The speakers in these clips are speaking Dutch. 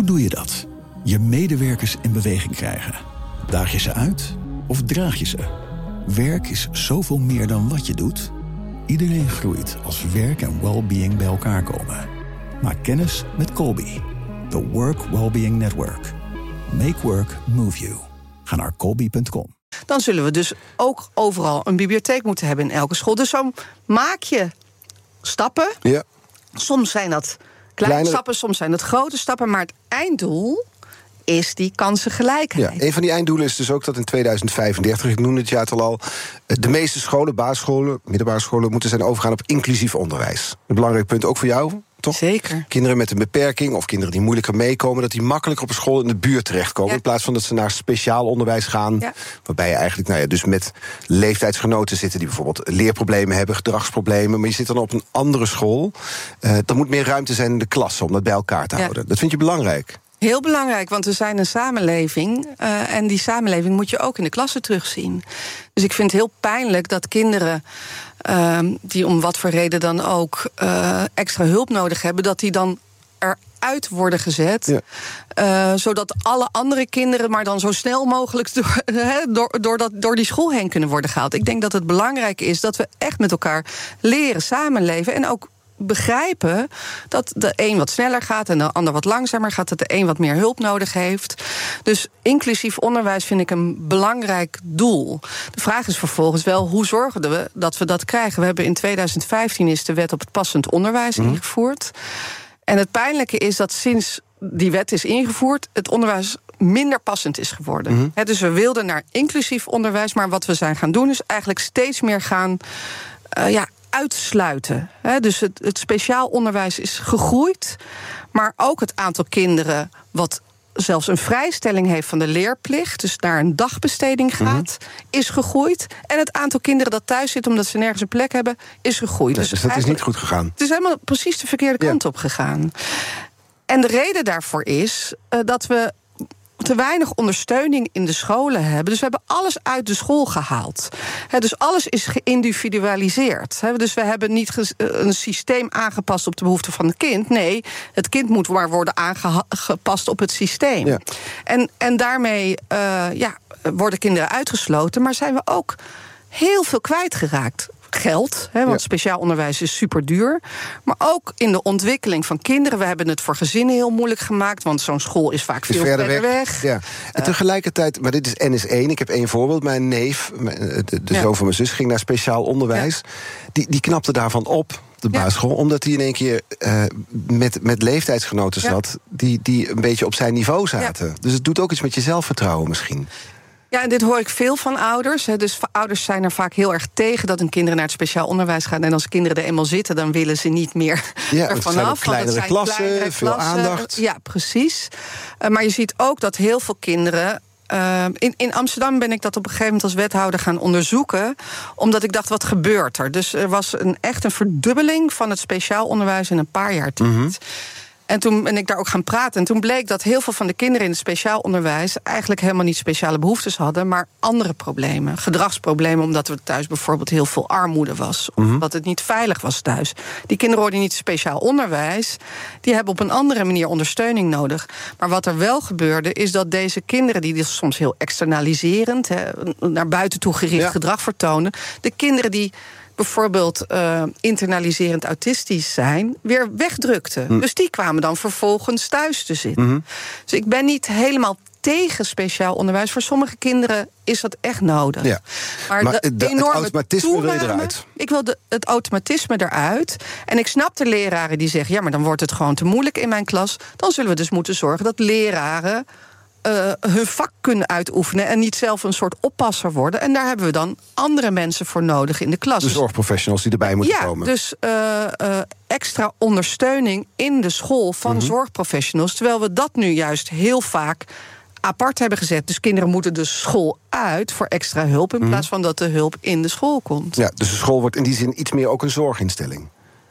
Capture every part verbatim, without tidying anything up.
Hoe doe je dat? Je medewerkers in beweging krijgen. Daag je ze uit of draag je ze? Werk is zoveel meer dan wat je doet. Iedereen groeit als werk en well-being bij elkaar komen. Maak kennis met Colby, the Work Wellbeing Network. Make work move you. Ga naar colby punt com. Dan zullen we dus ook overal een bibliotheek moeten hebben in elke school. Dus zo maak je stappen. Ja. Soms zijn dat kleine Kleine... stappen, soms zijn dat grote stappen. Maar het einddoel is die kansengelijkheid. Ja, een van die einddoelen is dus ook dat in tweeduizend vijfendertig, ik noemde het jaar al, de meeste scholen, basisscholen, middelbare scholen, moeten zijn overgaan op inclusief onderwijs. Een belangrijk punt ook voor jou, toch? Zeker. Kinderen met een beperking of kinderen die moeilijker meekomen, dat die makkelijker op een school in de buurt terechtkomen. Ja. In plaats van dat ze naar speciaal onderwijs gaan. Ja. Waarbij je eigenlijk, nou ja, dus met leeftijdsgenoten zitten die bijvoorbeeld leerproblemen hebben, gedragsproblemen. Maar je zit dan op een andere school. Uh, er moet meer ruimte zijn in de klasse om dat bij elkaar te houden. Ja. Dat vind je belangrijk? Heel belangrijk, want we zijn een samenleving. Uh, en die samenleving moet je ook in de klasse terugzien. Dus ik vind het heel pijnlijk dat kinderen Uh, die om wat voor reden dan ook uh, extra hulp nodig hebben, dat die dan eruit worden gezet. Ja. Uh, zodat alle andere kinderen maar dan zo snel mogelijk door, he, door, door, dat, door die school heen kunnen worden gehaald. Ik denk dat het belangrijk is dat we echt met elkaar leren samenleven en ook begrijpen dat de een wat sneller gaat en de ander wat langzamer gaat, dat de een wat meer hulp nodig heeft. Dus inclusief onderwijs vind ik een belangrijk doel. De vraag is vervolgens wel, hoe zorgen we dat we dat krijgen? We hebben in tweeduizend vijftien is de wet op het passend onderwijs mm. ingevoerd. En het pijnlijke is dat sinds die wet is ingevoerd, het onderwijs minder passend is geworden. Mm-hmm. He, dus we wilden naar inclusief onderwijs, maar wat we zijn gaan doen is eigenlijk steeds meer gaan Uh, ja, uitsluiten. He, dus het, het speciaal onderwijs is gegroeid, maar ook het aantal kinderen wat zelfs een vrijstelling heeft van de leerplicht, dus naar een dagbesteding gaat, mm-hmm. is gegroeid. En het aantal kinderen dat thuis zit omdat ze nergens een plek hebben, is gegroeid. Nee, dus, dus dat is niet goed gegaan. Het is helemaal precies de verkeerde kant ja. op gegaan. En de reden daarvoor is uh, dat we te weinig ondersteuning in de scholen hebben. Dus we hebben alles uit de school gehaald. He, dus alles is geïndividualiseerd. He, dus we hebben niet ge- een systeem aangepast op de behoeften van het kind. Nee, het kind moet maar worden aangepast op het systeem. Ja. En, en daarmee uh, ja, worden kinderen uitgesloten, maar zijn we ook heel veel kwijtgeraakt. Geld, hè, want ja. speciaal onderwijs is super duur. Maar ook in de ontwikkeling van kinderen. We hebben het voor gezinnen heel moeilijk gemaakt, want zo'n school is vaak veel is verder, verder weg. weg. Ja. En tegelijkertijd, maar dit is N is één, ik heb één voorbeeld. Mijn neef, de, de ja. zoon van mijn zus, ging naar speciaal onderwijs. Ja. Die, die knapte daarvan op, de basisschool, ja. omdat hij in één keer uh, met, met leeftijdsgenoten zat, ja. die, die een beetje op zijn niveau zaten. Ja. Dus het doet ook iets met je zelfvertrouwen misschien. Ja, en dit hoor ik veel van ouders. Hè. Dus ouders zijn er vaak heel erg tegen dat hun kinderen naar het speciaal onderwijs gaan. En als kinderen er eenmaal zitten, dan willen ze niet meer ja, ervan het af. Kleinere het zijn klassen, kleinere veel klassen. aandacht. Ja, precies. Uh, maar je ziet ook dat heel veel kinderen. Uh, in, in Amsterdam ben ik dat op een gegeven moment als wethouder gaan onderzoeken, omdat ik dacht, wat gebeurt er? Dus er was een, echt een verdubbeling van het speciaal onderwijs in een paar jaar tijd. Mm-hmm. En toen ben ik daar ook gaan praten. En toen bleek dat heel veel van de kinderen in het speciaal onderwijs eigenlijk helemaal niet speciale behoeftes hadden, maar andere problemen. Gedragsproblemen, omdat er thuis bijvoorbeeld heel veel armoede was. Of mm-hmm. dat het niet veilig was thuis. Die kinderen worden niet speciaal onderwijs. Die hebben op een andere manier ondersteuning nodig. Maar wat er wel gebeurde, is dat deze kinderen, die dus soms heel externaliserend, he, naar buiten toe gericht ja. gedrag vertonen, de kinderen die bijvoorbeeld uh, internaliserend autistisch zijn, weer wegdrukte. Mm. Dus die kwamen dan vervolgens thuis te zitten. Mm-hmm. Dus ik ben niet helemaal tegen speciaal onderwijs. Voor sommige kinderen is dat echt nodig. Ja. Maar, maar de, de, enorme het automatisme toename, wil je eruit? Ik wil de, het automatisme eruit. En ik snap de leraren die zeggen, ja, maar dan wordt het gewoon te moeilijk in mijn klas. Dan zullen we dus moeten zorgen dat leraren Uh, hun vak kunnen uitoefenen en niet zelf een soort oppasser worden. En daar hebben we dan andere mensen voor nodig in de klas. De zorgprofessionals die erbij moeten ja, komen. Dus uh, uh, extra ondersteuning in de school van mm-hmm. zorgprofessionals. Terwijl we dat nu juist heel vaak apart hebben gezet. Dus kinderen moeten de school uit voor extra hulp, in mm-hmm. plaats van dat de hulp in de school komt. Ja, dus de school wordt in die zin iets meer ook een zorginstelling.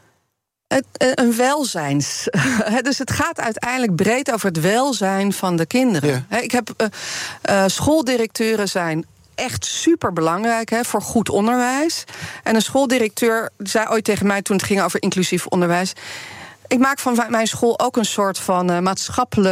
Een welzijns. Dus het gaat uiteindelijk breed over het welzijn van de kinderen. Ja. Ik heb uh, uh, schooldirecteuren zijn echt super belangrijk hè, voor goed onderwijs. En een schooldirecteur zei ooit tegen mij toen het ging over inclusief onderwijs: ik maak van mijn school ook een soort van uh, maatschappelijk